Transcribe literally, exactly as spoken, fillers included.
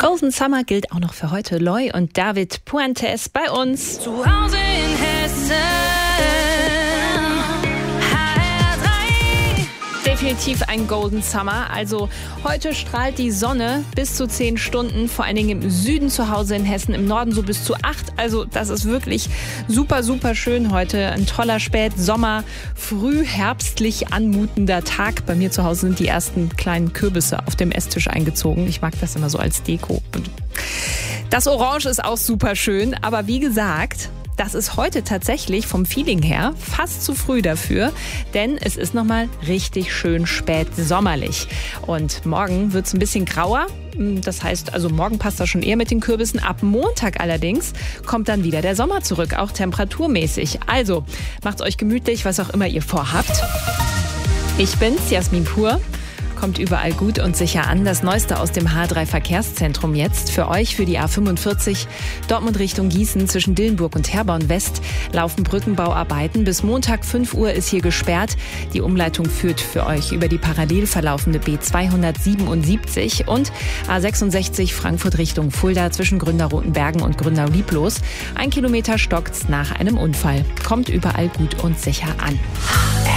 Golden Summer gilt auch noch für heute. Loy und David Puentes bei uns. Zu Hause in Hessen. Definitiv ein Golden Summer. Also heute strahlt die Sonne bis zu zehn Stunden, vor allen Dingen im Süden zu Hause in Hessen, im Norden so bis zu acht. Also das ist wirklich super, super schön heute. Ein toller Spätsommer, früh herbstlich anmutender Tag. Bei mir zu Hause sind die ersten kleinen Kürbisse auf dem Esstisch eingezogen. Ich mag das immer so als Deko. Das Orange ist auch super schön, aber wie gesagt, das ist heute tatsächlich vom Feeling her fast zu früh dafür, denn es ist nochmal richtig schön spät sommerlich. Und morgen wird es ein bisschen grauer. Das heißt, also morgen passt das schon eher mit den Kürbissen. Ab Montag allerdings kommt dann wieder der Sommer zurück, auch temperaturmäßig. Also macht's euch gemütlich, was auch immer ihr vorhabt. Ich bin's, Jasmin Pur. Kommt überall gut und sicher an. Das Neueste aus dem H drei Verkehrszentrum jetzt. Für euch für die A fünfundvierzig Dortmund Richtung Gießen zwischen Dillenburg und Herborn West laufen Brückenbauarbeiten. Bis Montag fünf Uhr ist hier gesperrt. Die Umleitung führt für euch über die parallel verlaufende B zweihundertsiebenundsiebzig und A sechsundsechzig Frankfurt Richtung Fulda zwischen Gründerrotenbergen und Grünau-Lieblos. Ein Kilometer stockt's nach einem Unfall. Kommt überall gut und sicher an.